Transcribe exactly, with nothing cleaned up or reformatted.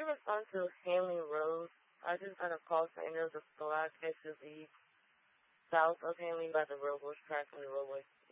respond to Hanley Road. I just got a call saying there was a garage S U V south of Hanley by the railroad track on the roadway.